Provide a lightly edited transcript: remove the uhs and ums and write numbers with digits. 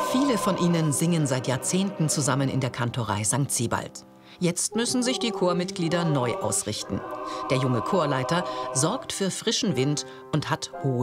Viele von ihnen singen seit Jahrzehnten zusammen in der Kantorei St. Sebald. Jetzt müssen sich die Chormitglieder neu ausrichten. Der junge Chorleiter sorgt für frischen Wind und hat hohe